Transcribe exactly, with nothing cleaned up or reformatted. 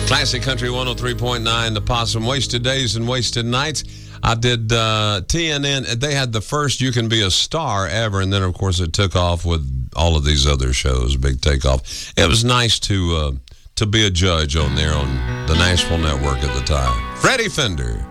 Classic Country one oh three point nine, The Possum. Wasted Days and Wasted Nights. I did uh, T N N. They had the first You Can Be a Star ever, and then, of course, it took off with all of these other shows, big takeoff. It was nice to uh, to be a judge on there on the Nashville Network at the time. Freddie Fender.